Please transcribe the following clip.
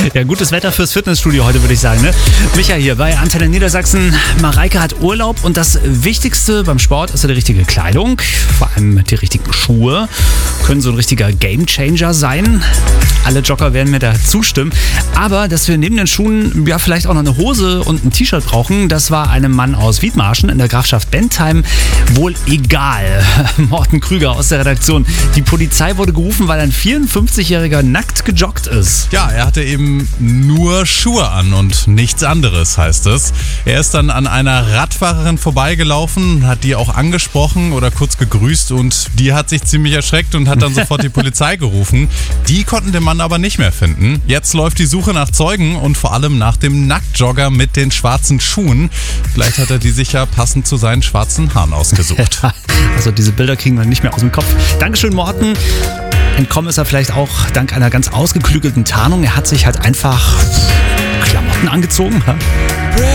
Ja, gutes Wetter fürs Fitnessstudio heute, würde ich sagen. Ne? Micha hier bei Antenne Niedersachsen. Mareike hat Urlaub und das Wichtigste beim Sport ist ja die richtige Kleidung. Vor allem die richtigen Schuhe. Können so ein richtiger Gamechanger sein. Alle Jogger werden mir da zustimmen. Aber dass wir neben den Schuhen ja vielleicht auch noch eine Hose und ein T-Shirt brauchen, das war einem Mann aus Wiedmarschen in der Grafschaft Bentheim wohl egal. Morten Krüger aus der Redaktion. Die Polizei wurde gerufen, weil ein 54-Jähriger nackt gejoggt ist. Ja, er hatte eben nur Schuhe an und nichts anderes, heißt es. Er ist dann an einer Radfahrerin vorbeigelaufen, hat die auch angesprochen oder kurz gegrüßt und die hat sich ziemlich erschreckt und hat dann sofort die Polizei gerufen. Die konnten den Mann aber nicht mehr finden. Jetzt läuft die Suche nach Zeugen und vor allem nach dem Nacktjogger mit den schwarzen Schuhen. Vielleicht hat er die sich ja passend zu seinen schwarzen Haaren ausgesucht. Also diese Bilder kriegen wir nicht mehr aus dem Kopf. Dankeschön, Morten. Entkommen ist er vielleicht auch dank einer ganz ausgeklügelten Tarnung. Er hat sich halt einfach Klamotten angezogen.